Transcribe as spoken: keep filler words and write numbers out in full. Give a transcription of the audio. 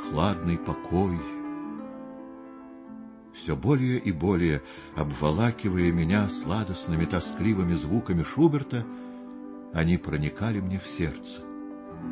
прохладный покой. Все более и более обволакивая меня сладостными тоскливыми звуками Шуберта, они проникали мне в сердце.